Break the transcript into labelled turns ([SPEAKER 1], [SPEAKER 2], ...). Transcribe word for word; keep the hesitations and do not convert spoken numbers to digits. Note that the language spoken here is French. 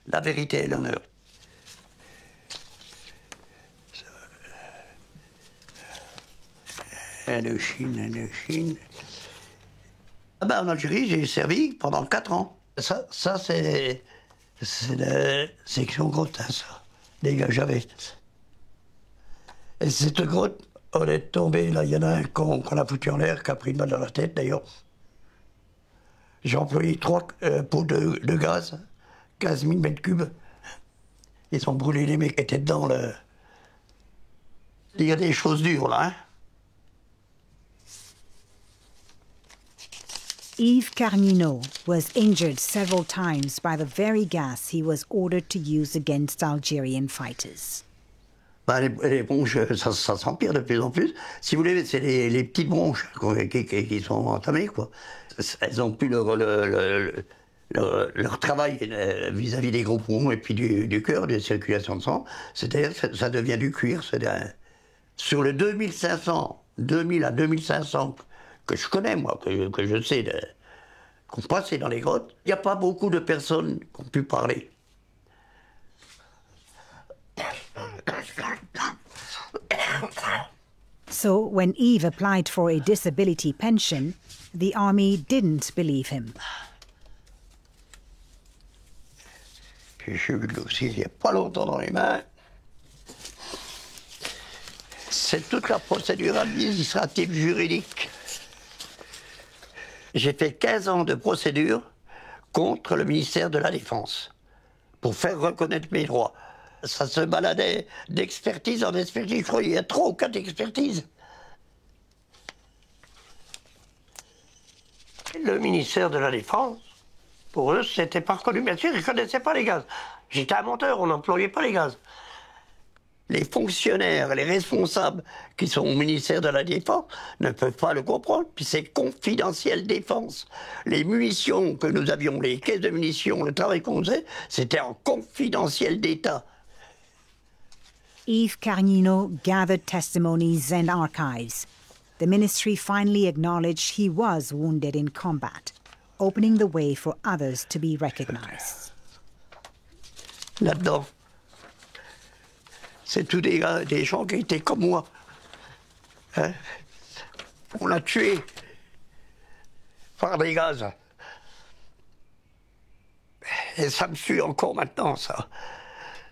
[SPEAKER 1] la vérité et l'honneur. Indochine, Indochine. Ah ben, en Algérie, j'ai servi pendant quatre ans. Ça, ça c'est, c'est la section grotte, hein, ça, les gars, j'avais. Et cette grotte, on est tombé, là, il y en a un qu'on, qu'on a foutu en l'air, qui a pris une balle dans la tête, d'ailleurs. J'ai employé trois euh, pots de, de gaz, quinze mille mètres cubes. Ils ont brûlé les mecs qui étaient dedans, le... Il y a des choses dures, là, hein.
[SPEAKER 2] Yves Carnino was injured several times by the very gas he was ordered to use against Algerian fighters.
[SPEAKER 1] Ben, les, les bronches, ça, ça s'empire de plus en plus. Si vous voulez, c'est les, les petites bronches qui, qui, qui sont entamées, quoi. Elles n'ont plus leur, leur, leur, leur, leur travail vis-à-vis des gros poumons et puis du, du cœur, de circulation de sang. C'est-à-dire que ça devient du cuir. C'est-à-dire, sur le deux mille cinq cents, deux mille à deux mille cinq cents que je connais, moi, que, que je sais, de, qu'on passait dans les grottes, il n'y a pas beaucoup de personnes qui ont pu parler.
[SPEAKER 2] So when Yves applied for a disability pension, the army didn't believe him.
[SPEAKER 1] J'ai eu le dossier il n'y a pas longtemps dans les mains. C'est toute la procédure administrative juridique. J'ai fait quinze ans de procédure contre le ministère de la Défense pour faire reconnaître mes droits. Ça se baladait d'expertise en expertise. Je crois qu'il y a trois ou quatre expertises. Le ministère de la Défense, pour eux, c'était pas reconnu. Bien sûr, ils ne connaissaient pas les gaz. J'étais un menteur, on n'employait pas les gaz. Les fonctionnaires, les responsables qui sont au ministère de la Défense ne peuvent pas le comprendre, puis c'est confidentiel défense. Les munitions que nous avions, les caisses de munitions, le travail qu'on faisait, c'était en confidentiel d'État.
[SPEAKER 2] Yves Carnino gathered testimonies and archives. The ministry finally acknowledged he was wounded in combat, opening the way for others to be recognized.
[SPEAKER 1] Là-dedans, c'est tous des, gars, des gens qui étaient comme moi. Hein? On l'a tué par des gaz. Et ça me suit encore maintenant, ça.